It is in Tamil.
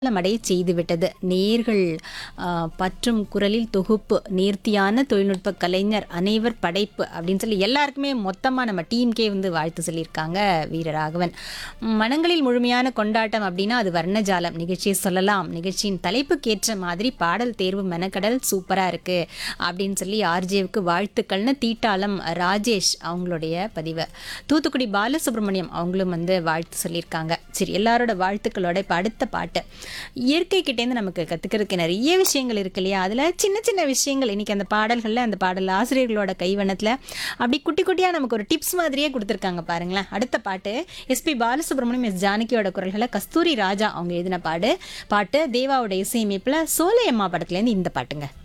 மடைய செய்துவிட்டது. நேர்கள் பற்றும் குரலில் தொகுப்பு, நேர்த்தியான தொழில்நுட்ப கலைஞர், அனைவர் படைப்பு அப்படின்னு சொல்லி எல்லாருக்குமே மொத்தமாக நம்ம டீம்கே வந்து வாழ்த்து சொல்லியிருக்காங்க வீரராகவன். மனங்களில் முழுமையான கொண்டாட்டம் அப்படின்னா அது வர்ணஜாலம் நிகழ்ச்சியை சொல்லலாம். நிகழ்ச்சியின் தலைப்புக்கேற்ற மாதிரி பாடல் தேர்வு மெனக்கடல் சூப்பராக இருக்குது அப்படின்னு சொல்லி ஆர்ஜேவுக்கு வாழ்த்துக்கள்னு தீட்டாளம் ராஜேஷ் அவங்களுடைய பதிவு. தூத்துக்குடி பாலசுப்ரமணியம் அவங்களும் வந்து வாழ்த்து சொல்லியிருக்காங்க. சரி, எல்லாரோட வாழ்த்துக்களோட இப்போ அடுத்த பாட்டு. இயற்கை கிட்டேருந்து நமக்கு கற்றுக்கிறதுக்கு நிறைய விஷயங்கள் இருக்கு இல்லையா? அதில் சின்ன சின்ன விஷயங்கள் இன்றைக்கி அந்த பாடல்களில், அந்த பாடல் ஆசிரியர்களோட கைவண்ணத்தில் அப்படி குட்டி குட்டியாக நமக்கு ஒரு டிப்ஸ் மாதிரியே கொடுத்துருக்காங்க பாருங்களேன். அடுத்த பாட்டு எஸ்பி பாலசுப்ரமணியம், எஸ் ஜானகியோட குரல்களை கஸ்தூரி ராஜா அவங்க எழுதின பாட்டு தேவாவோட இசையமைப்பில் சோலையம்மா படத்துலேருந்து இந்த பாட்டுங்க.